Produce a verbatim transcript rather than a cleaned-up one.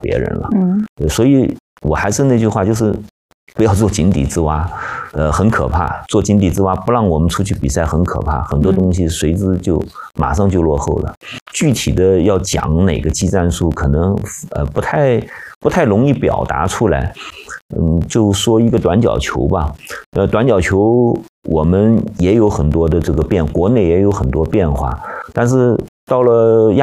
别人了。嗯，所以我还是那句话，就是不要做井底之蛙，呃，很可怕。做井底之蛙不让我们出去比赛很可怕，很多东西随之就马上就落后了。具体的要讲哪个技战术，可能呃不太不太容易表达出来。嗯，就说一个短角球吧，呃，短角球我们也有很多的这个变，国内也有很多变化，但是到了亚